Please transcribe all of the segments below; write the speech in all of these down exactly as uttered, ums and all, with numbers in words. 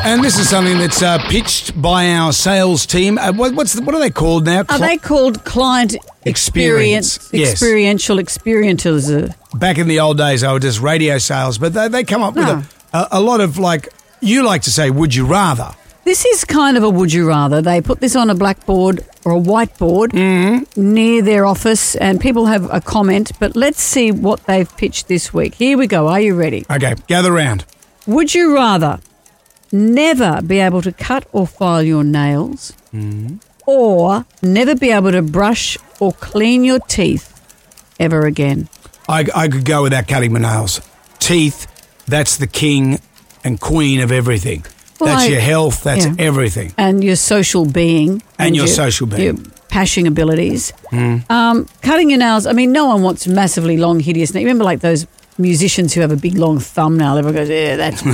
And this is something that's uh, pitched by our sales team. Uh, what, what's the, what are they called now? Are Cli- they called client experience? Experience, yes. Experiential experientials. Back in the old days, they were just radio sales, but they, they come up with No. a, a, a lot of, like, you like to say, would you rather? This is kind of a would you rather. They put this on a blackboard or a whiteboard Mm-hmm. near their office and people have a comment, but let's see what they've pitched this week. Here we go. Are you ready? Okay, gather round. Would you rather never be able to cut or file your nails Mm-hmm. or never be able to brush or clean your teeth ever again? I, I could go without cutting my nails. Teeth, that's the king and queen of everything. Well, that's I- your health, that's yeah. everything. And your social being. And your social being. Your pashing abilities. Mm. Um, cutting your nails, I mean, no one wants massively long, hideous nails. You remember like those musicians who have a big, long thumbnail? Everyone goes, yeah, that's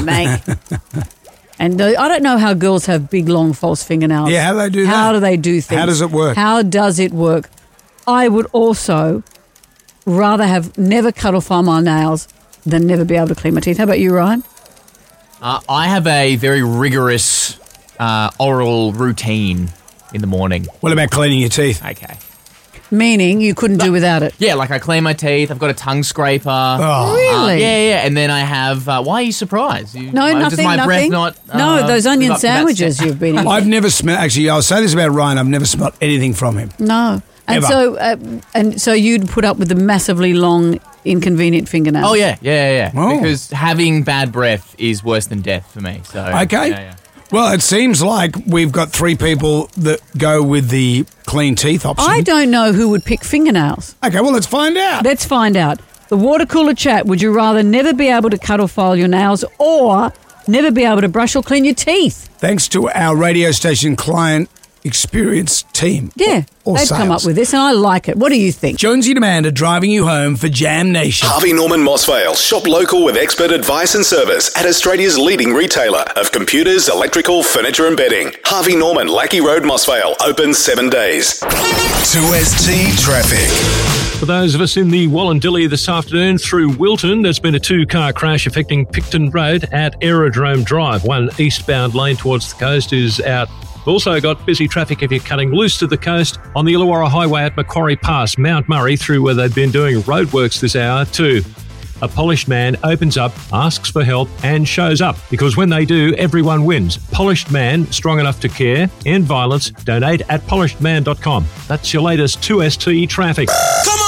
mank. And uh, I don't know how girls have big, long, false fingernails. Yeah, how do they do that? How do they do things? How does it work? How does it work? I would also rather have never cut or file my nails than never be able to clean my teeth. How about you, Ryan? Uh, I have a very rigorous uh, oral routine in the morning. What about cleaning your teeth? Okay. Meaning you couldn't do without it. Yeah, like I clean my teeth. I've got a tongue scraper. Oh. Really? Uh, yeah, yeah. And then I have. Uh, why are you surprised? You, No, uh, nothing, Does my nothing. breath not? Uh, no, those live onion up to that sandwiches sta- you've been eating. I've never smelled, actually, I'll say this about Ryan, I've never smelled anything from him. No. And Ever. so, uh, and so you'd put up with the massively long, inconvenient fingernails. Oh yeah, yeah, yeah. yeah. Oh. Because having bad breath is worse than death for me. So Okay. Yeah, yeah. Well, it seems like we've got three people that go with the clean teeth option. I don't know who would pick fingernails. Okay, well, let's find out. Let's find out. The water cooler chat. Would you rather never be able to cut or file your nails, or never be able to brush or clean your teeth? Thanks to our radio station client experience team. Yeah, Or, or they've come up sales. with this, and I like it. What do you think? Jonesy and Amanda driving you home for Jam Nation. Harvey Norman Mossvale. Shop local with expert advice and service at Australia's leading retailer of computers, electrical, furniture and bedding. Harvey Norman, Lackey Road, Mossvale. Open seven days. two S T Traffic. For those of us in the Wallandilly this afternoon through Wilton, there's been a two-car crash affecting Picton Road at Aerodrome Drive. One eastbound lane towards the coast is out. We've also got busy traffic if you're cutting loose to the coast on the Illawarra Highway at Macquarie Pass, Mount Murray, through where they've been doing roadworks this hour too. A polished man opens up, asks for help and shows up, because when they do, everyone wins. Polished Man, strong enough to care, end violence, donate at polished man dot com. That's your latest two S T traffic. Come on!